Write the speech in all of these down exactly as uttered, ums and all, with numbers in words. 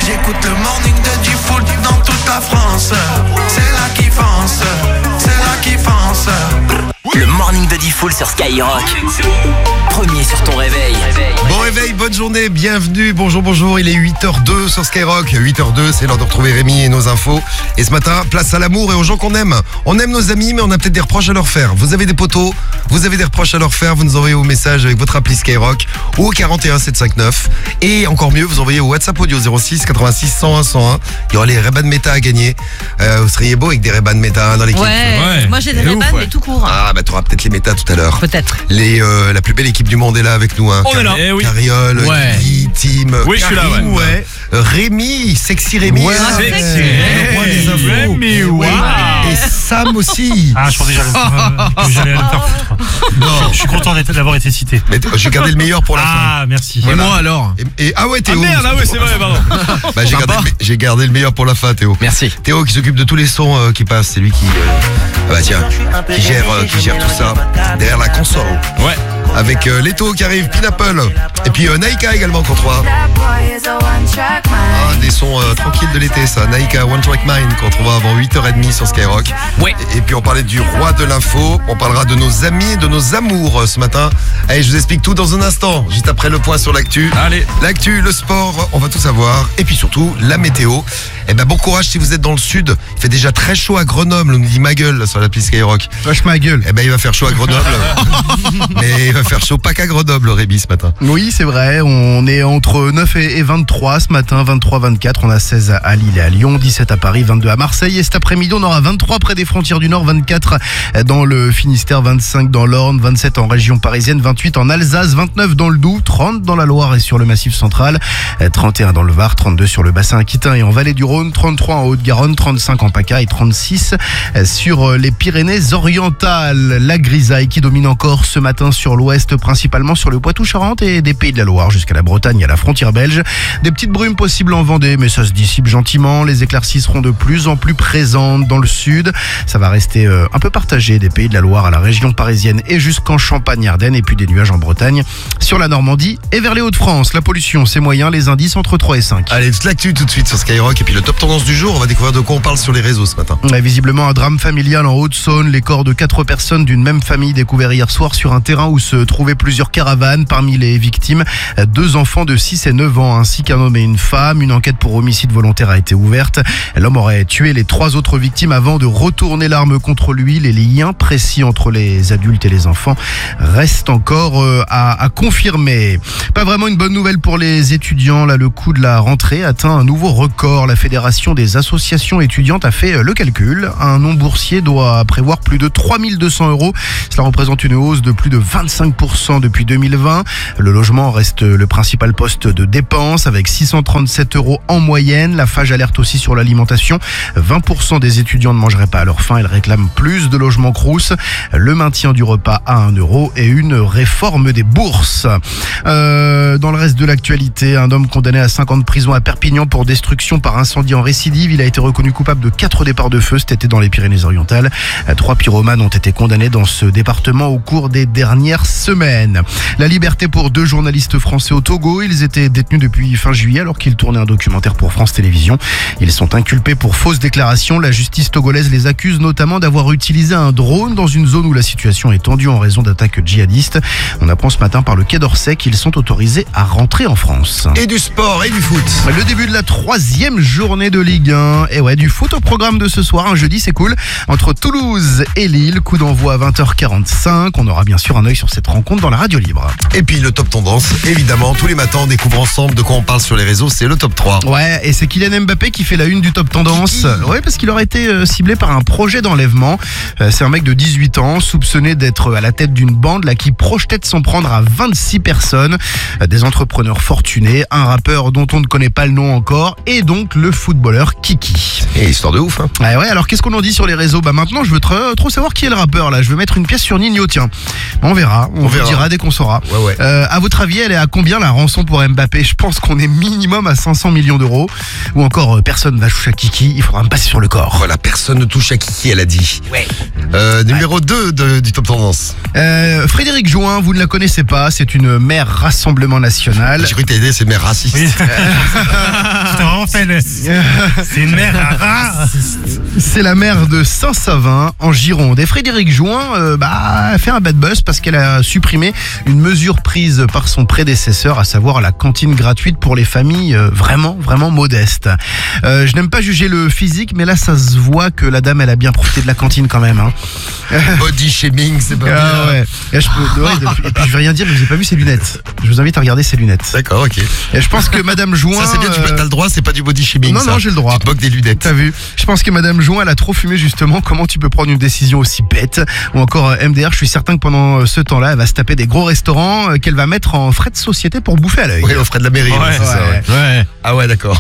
J'écoute le morning de Diffoul dans toute la France. C'est là qui fonce, c'est là qui fonce. Le morning de Diffoul sur Skyrock. Premier sur ton réveil. Bon réveil, bonne journée, bienvenue, bonjour, bonjour. Il est huit heures deux sur Skyrock. huit heures deux, c'est l'heure de retrouver Rémi et nos infos. Et ce matin, place à l'amour et aux gens qu'on aime. On aime nos amis, mais on a peut-être des reproches à leur faire. Vous avez des potos, vous avez des reproches à leur faire. Vous nous envoyez vos messages avec votre appli Skyrock au quarante et un sept cent cinquante-neuf. Et encore mieux, vous envoyez au WhatsApp audio zéro six quatre-vingt-six cent un cent un. Il y aura les Ray-Ban Meta à gagner. Euh, vous seriez beau avec des Ray-Ban Meta dans l'équipe. Ouais, ouais. Moi j'ai des Ray-Ban, mais tout court. Ah bah t'auras peut-être les Meta tout à l'heure. Peut-être. Les, euh, la plus belle équipe du monde est là avec nous. Hein. On est là. Eh oui. Cariole, Ouais. Guy, Tim, Oui, je suis là, Karim, ouais. ouais. Euh, Rémi, Sexy Rémi. Ouais, Ah, Sexy le roi des infos. Rémi, Oui. wow. Et Sam aussi. Ah, je pensais que j'allais, que j'allais me faire foutre. Non. Je suis content d'être- d'avoir été cité. Mais t- j'ai gardé le meilleur pour la fin. Ah, merci. Voilà. Et moi alors? Et, et- ah ouais, Ah Théo. merde, ah ouais, c'est vrai, pardon. Bah, j'ai, gardé, le me- j'ai gardé le meilleur pour la fin, Théo. Merci. Théo qui s'occupe de tous les sons euh, qui passent. C'est lui qui, euh, ah bah tiens, qui gère, euh, qui gère tout ça derrière la console. Ouais. Avec euh, Leto qui arrive, Pineapple. Et puis euh, Naika également qu'on trouve. Ah, des sons euh, tranquilles de l'été, ça. Naika One Track Mind qu'on trouvera avant huit heures trente sur Skyrock. Ouais. Et, et puis on parlait du roi de l'info. On parlera de nos amis et de nos amours euh, ce matin. Allez, je vous explique tout dans un instant, juste après le point sur l'actu. Allez. L'actu, le sport, on va tout savoir. Et puis surtout, la météo. Eh ben bon courage si vous êtes dans le sud. Il fait déjà très chaud à Grenoble, on nous dit ma gueule là, sur l'appli Skyrock. Vache ma gueule. Eh ben il va faire chaud à Grenoble. Mais il va faire chaud pas qu'à Grenoble, Rémi, ce matin. Oui, c'est vrai. On est entre neuf et vingt-trois ce matin, vingt-trois, vingt-quatre. On a seize à Lille et à Lyon, dix-sept à Paris, vingt-deux à Marseille. Et cet après-midi, on aura vingt-trois près des frontières du Nord, vingt-quatre dans le Finistère, vingt-cinq dans l'Orne, vingt-sept en région parisienne, vingt-huit en Alsace, vingt-neuf dans le Doubs, trente dans la Loire et sur le Massif central, trente et un dans le Var, trente-deux sur le bassin aquitain et en Vallée du Rhône, trente-trois en Haute-Garonne, trente-cinq en PACA et trente-six sur les Pyrénées-Orientales. La grisaille qui domine encore ce matin sur l'ouest, principalement sur le Poitou-Charentes et des Pays de la Loire jusqu'à la Bretagne et à la frontière belge. Des petites brumes possibles en Vendée, mais ça se dissipe gentiment. Les éclaircies seront de plus en plus présentes dans le sud. Ça va rester euh, un peu partagé des Pays de la Loire à la région parisienne et jusqu'en Champagne-Ardenne, et puis des nuages en Bretagne, sur la Normandie et vers les Hauts-de-France. La pollution, c'est moyen, les indices entre trois et cinq. Allez, toute l'actu tout de suite sur Skyrock. Et puis le top tendance du jour, on va découvrir de quoi on parle sur les réseaux ce matin. Ouais, visiblement un drame familial en Haute-Saône. Les corps de quatre personnes d'une même famille découverts hier soir sur un terrain où se trouvaient plusieurs caravanes. Parmi les victimes, deux enfants de six et neuf ans ainsi qu'un homme et une femme. Une enquête pour homicide volontaire a été ouverte. L'homme aurait tué les trois autres victimes avant de retourner l'arme contre lui. Les liens précis entre les adultes et les enfants restent encore euh, à, à confirmer. Pas vraiment une bonne nouvelle pour les étudiants. Là, le coût de la rentrée atteint un nouveau record. La Fédération des associations étudiantes a fait le calcul. Un non-boursier doit prévoir plus de trois mille deux cents euros. Cela représente une hausse de plus de vingt-cinq pour cent depuis deux mille vingt. Le logement reste le principal poste de dépense avec six cent trente-sept euros en moyenne. La Fage alerte aussi sur l'alimentation. vingt pour cent des étudiants ne mangeraient pas à leur faim. Ils réclament plus de logements Crous, le maintien du repas à un euro et une réforme des bourses. Euh, dans le reste de l'actualité, un homme condamné à cinq ans de prison à Perpignan pour destruction par incendie en récidive. Il a été reconnu coupable de quatre départs de feu cet été dans les Pyrénées-Orientales. Trois pyromanes ont été condamnés dans ce département au cours des dernières semaines. La liberté pour deux journalistes français au Togo. Ils étaient détenus depuis fin juillet alors qu'ils tournaient un documentaire pour France Télévisions. Ils sont inculpés pour fausses déclarations. La justice togolaise les accuse notamment d'avoir utilisé un drone dans une zone où la situation est tendue en raison d'attaques djihadistes. On apprend ce matin par le Quai d'Orsay qu'ils sont autorisés à rentrer en France. Et du sport et du foot. Le début de la troisième journée de Ligue un. Et ouais, du foot au programme de ce soir. Un jeudi, c'est cool. Entre Toulouse et Lille. Coup d'envoi à vingt heures quarante-cinq. On aura bien sûr un œil sur cette rencontre dans la radio libre. Et puis le top tendance, évidemment, tous les matins on découvre ensemble de quoi on parle sur les réseaux, c'est le top trois. Ouais, et c'est Kylian Mbappé qui fait la une du top tendance. Ouais, parce qu'il aurait été euh, ciblé par un projet d'enlèvement. Euh, c'est un mec de dix-huit ans, soupçonné d'être à la tête d'une bande là qui projetait de s'en prendre à vingt-six personnes. Euh, des entrepreneurs fortunés, un rappeur dont on ne connaît pas le nom encore, et donc le footballeur Kiki. Et histoire de ouf, hein. Ouais, ouais, alors qu'est-ce qu'on en dit sur les réseaux? Bah maintenant, je veux trop, trop savoir qui est le rappeur là. Je veux mettre une pièce sur Nino, tiens. On verra, on, On vous verra. dira dès qu'on saura. Ouais, ouais. Euh, à votre avis, elle est à combien la rançon pour Mbappé? Je pense qu'on est minimum à cinq cents millions d'euros. Ou encore, euh, personne va toucher à Kiki, il faudra me passer sur le corps. Voilà, personne ne touche à Kiki, elle a dit. Ouais. Euh, numéro deux de, du top tendance. Euh, Frédéric Jouin, vous ne la connaissez pas, c'est une mère rassemblée Rassemblement National. J'ai cru que t'as aidé, c'est une mère raciste. Oui. T'as vraiment fait le... C'est une mère à rat. C'est la maire de Saint-Savin en Gironde. Et Frédéric Jouin euh, bah, a fait un bad buzz parce qu'elle a supprimé une mesure prise par son prédécesseur, à savoir la cantine gratuite pour les familles euh, vraiment, vraiment modestes. Euh, je n'aime pas juger le physique, mais là ça se voit que la dame elle a bien profité de la cantine quand même. Hein. Body shaming, c'est pas Ah bien. ouais. Et, je peux- ouais, et puis je vais rien dire, mais je n'ai pas vu ses lunettes. Je vous invite à regarder ses lunettes. D'accord, ok. Et je pense que Madame Jouin... Ça, c'est bien, tu euh, as le droit, c'est pas du body shaming. Non, ça. non, j'ai le droit. Tu te moques des lunettes. T'as vu? Je pense que Madame Jouin, elle a trop fumé justement. Comment tu peux prendre une décision aussi bête? Ou encore euh, M D R, je suis certain que pendant euh, ce temps-là, elle va se taper des gros restaurants euh, qu'elle va mettre en frais de société pour bouffer à l'œil. Oui, au frais de la mairie. ouais, c'est ça, ouais. Ouais. Ah ouais, d'accord.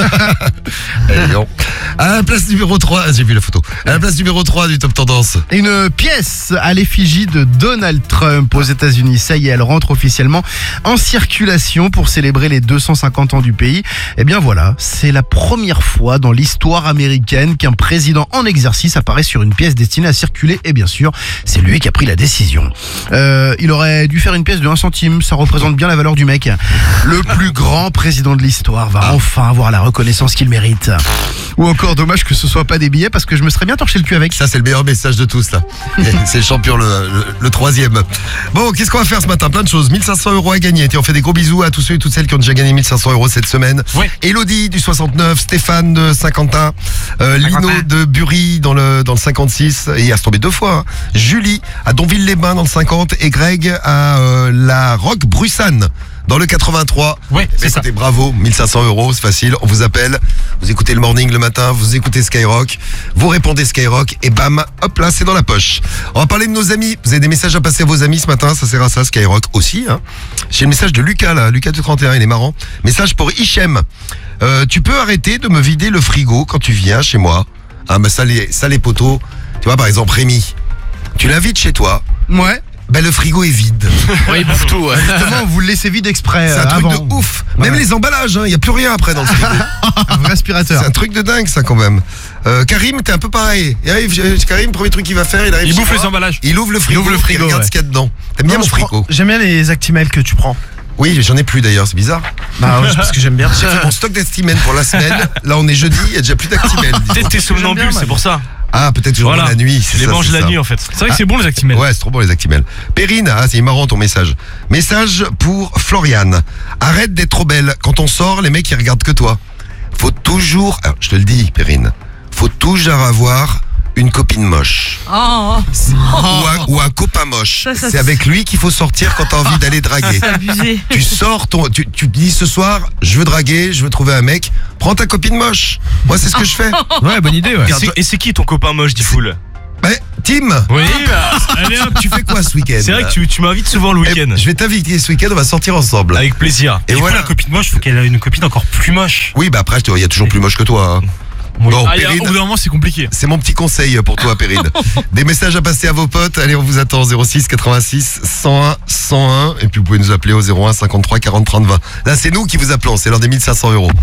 Eh, non. À la place numéro trois, j'ai vu la photo. À la place numéro trois du Top Tendance. Une pièce à l'effigie de Donald Trump aux États-Unis. Ça y est, elle rentre officiellement en circulation pour célébrer les deux cent cinquante ans du pays. Eh bien voilà, c'est la première fois dans l'histoire américaine qu'un président en exercice apparaît sur une pièce destinée à circuler. Et bien sûr, c'est lui qui a pris la décision. Euh, il aurait dû faire une pièce de un centime. Ça représente bien la valeur du mec. Le plus grand président de l'histoire va enfin avoir la reconnaissance qu'il mérite. Ou encore, dommage que ce soit pas des billets parce que je me serais bien torché le cul avec. Ça, c'est le meilleur message de tous, là. C'est le champion, le, le, le troisième. Bon, qu'est-ce qu'on va faire ce matin? Plein de choses. mille cinq cents euros à gagner. Tiens, on fait des gros bisous à tous ceux et toutes celles qui ont déjà gagné mille cinq cents euros cette semaine. Ouais. Elodie du soixante-neuf, Stéphane de Saint-Quentin, euh, Lino Saint-Quentin. de Bury dans le, dans le cinquante-six. Et il a se tombé deux fois. Hein. Julie à Donville-les-Bains dans le cinquante. Et Greg à euh, la Roque-Brussanne dans le quatre-vingt-trois. Ouais, c'est ça. Écoutez, bravo, mille cinq cents euros, c'est facile. On vous appelle, vous écoutez le morning le matin, vous écoutez Skyrock, vous répondez Skyrock et bam, hop là, c'est dans la poche. On va parler de nos amis. Vous avez des messages à passer à vos amis ce matin, ça sert à ça, Skyrock aussi. Hein. J'ai le message de Lucas là, Lucas de trente et un, il est marrant. Message pour Hichem. Euh, tu peux arrêter de me vider le frigo quand tu viens chez moi. Ah, mais ça les, ça les poteaux. Tu vois, par exemple, Rémi, tu l'invites chez toi. Ouais. Ben le frigo est vide. Ouais, il bouffe tout. Justement, vous le laissez vide exprès. C'est un euh, truc avant. de ouf. Même Ouais. les emballages, il n'y a plus rien après dans le frigo. Un vrai aspirateur. C'est un truc de dingue ça quand même. Euh, Karim, t'es un peu pareil. Il arrive, euh, Karim, premier truc qu'il va faire, il arrive. Il chez bouffe moi, les emballages. Il ouvre le frigo. ouvre le frigo, Il regarde ouais. ce qu'il y a dedans. T'aimes bien Non, mon je prends- frigo? J'aime bien les Actimel que tu prends. Oui, j'en ai plus d'ailleurs, c'est bizarre. Bah ouais, parce que j'aime bien. J'ai fait mon stock d'Actimel pour la semaine. Là, on est jeudi, il y a déjà plus d'Actimel. dis donc. Peut-être t'es somnambule, c'est pour ça. Ah, peut-être toujours Voilà. la nuit. Tu c'est les ça, manges c'est la ça. nuit en fait. C'est vrai que Ah. c'est bon les Actimel. Ouais, c'est trop bon les Actimel. Perrine, ah, c'est marrant ton message. Message pour Floriane. Arrête d'être trop belle. Quand on sort, les mecs ils regardent que toi. Faut toujours, alors, je te le dis, Perrine, faut toujours avoir une copine moche. Oh, Ou, un, ou un copain moche. Ça, ça, C'est avec lui qu'il faut sortir quand t'as envie d'aller draguer. c'est abusé. Tu sors ton, tu, tu te dis ce soir, je veux draguer, je veux trouver un mec. Prends ta copine moche. Moi, c'est ce que je fais. Ouais, bonne idée, ouais. Et c'est qui ton copain moche, Diffoul? Bah, Tim, Oui, bah, allez hop. tu fais quoi ce week-end? C'est vrai que tu, tu m'invites souvent le Eh, week-end. Je vais t'inviter ce week-end, on va sortir ensemble. Avec plaisir. Et Et, voilà. voilà. La copine moche, faut qu'elle ait une copine encore plus moche. Oui, bah après, il y a toujours plus moche que toi. Hein. Bon, Ah, y a- Perrine, au bout d'un moment, c'est compliqué. c'est mon petit conseil pour toi, Perrine. Des messages à passer à vos potes. Allez, on vous attend au zéro six quatre-vingt-six cent un cent un. Et puis, vous pouvez nous appeler au zéro un cinquante-trois quarante trente vingt. Là, c'est nous qui vous appelons. C'est l'heure des mille cinq cents euros.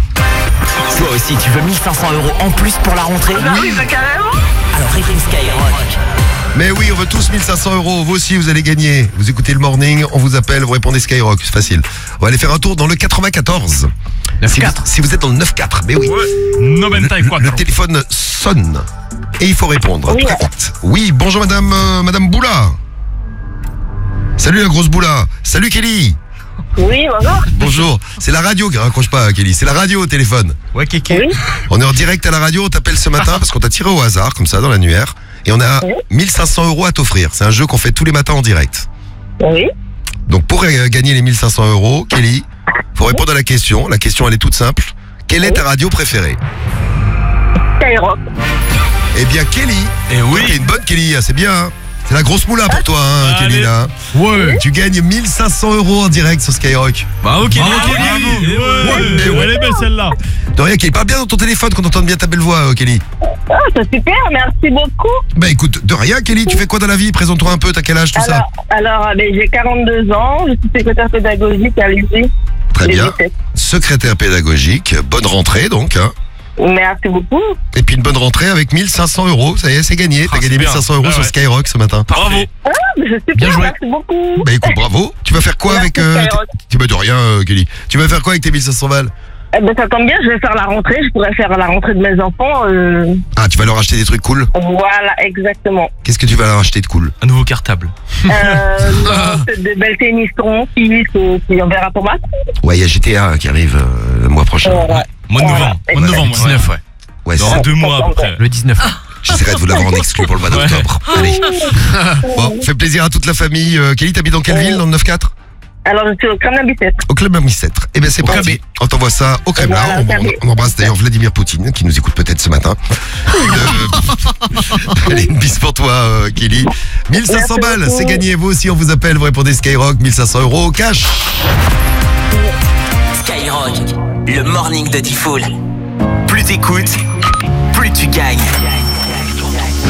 Toi aussi, tu veux mille cinq cents euros en plus pour la rentrée? Oui, bah carrément. Alors réponds Skyrock. Mais oui, on veut tous mille cinq cents euros. Vous aussi, vous allez gagner. Vous écoutez le morning, on vous appelle, vous répondez Skyrock. C'est facile. On va aller faire un tour dans le quatre-vingt-quatorze. Si vous, si vous êtes dans le neuf quatre, mais oui. quatre. Le téléphone sonne et il faut répondre Oui. très vite. Oui, bonjour madame, euh, madame Boula. Salut la grosse Boula. Salut Kelly. Oui, bonjour. Bonjour. C'est la radio qui raccroche pas, Kelly. C'est la radio au téléphone. Ouais, Kéké. Oui. On est en direct à la radio. On t'appelle ce matin parce qu'on t'a tiré au hasard, comme ça, dans l'annuaire. Et on a Oui. mille cinq cents euros à t'offrir. C'est un jeu qu'on fait tous les matins en direct. Oui. Donc pour euh, gagner les mille cinq cents euros, Kelly, faut répondre à la question. La question, elle est toute simple. Quelle est ta radio préférée? Skyrock. Eh bien, Kelly. Et oui. T'es une bonne Kelly, hein, c'est bien. hein. C'est la grosse moula pour toi, hein, Allez. Kelly, là. Ouais. Tu gagnes mille cinq cents euros en direct sur Skyrock. Bah ok, Bravo, Kelly. Kelly. Et ouais. Mais ouais. Elle est belle celle-là. De rien, Kelly. Parle bien dans ton téléphone qu'on entende bien ta belle voix, euh, Kelly. Ah, c'est super, merci beaucoup. Bah écoute, de rien, Kelly. Tu fais quoi dans la vie? Présente-toi un peu, t'as quel âge, tout ça? Alors, alors euh, ben, j'ai quarante-deux ans, je suis secrétaire pédagogique à l'U G. Très bien. dix-sept. Secrétaire pédagogique. Bonne rentrée, donc. Hein. Merci beaucoup. Et puis une bonne rentrée avec mille cinq cents euros. Ça y est, c'est gagné. T'as Ah, gagné c'est mille bien. cinq cents euros Ah sur ouais. Skyrock ce matin. Bravo. Ah, mais je suis Bien bien, joué. merci beaucoup. Bah écoute, bravo. Tu vas faire quoi Merci, avec... Euh, Skyrock. t- tu vas de rien, euh, Kelly. Tu vas faire quoi avec tes mille cinq cents balles? Eh ben, ça tombe bien, je vais faire la rentrée. Je pourrais faire la rentrée de mes enfants. euh, Ah, tu vas leur acheter des trucs cool? Voilà, exactement. Qu'est-ce que tu vas leur acheter de cool? Un nouveau cartable. Euh, non, peut-être des belles tennistrons, qui, qui on verra pour moi. Ouais, il y a G T A qui arrive euh, le mois prochain. Voilà. Mois de Voilà. novembre. Mois de novembre, moi. dix-neuf, ouais. Ouais, c'est Dans ça. deux mois à peu près. Le dix-neuf. J'essaierai de vous l'avoir en exclu pour le mois Ouais. d'octobre. Allez. Bon, fait plaisir à toute la famille. Euh, Kelly, t'habites dans quelle ville? Dans le neuf quatre? Alors, je suis au Kremlin Bicêtre. Au Club Bicêtre. Eh ben c'est Au parti. Cabé. On t'envoie ça au Kremlin. Voilà, on, au Cabé. on- on embrasse d'ailleurs Vladimir Poutine qui nous écoute peut-être ce matin. Euh, Allez, une bise pour toi, euh, Kelly. mille cinq cents Merci balles, beaucoup. c'est gagné. Vous aussi, on vous appelle. Vous répondez Skyrock. mille cinq cents euros cash. Skyrock, le morning de Diffoul. Plus t'écoutes, plus tu gagnes.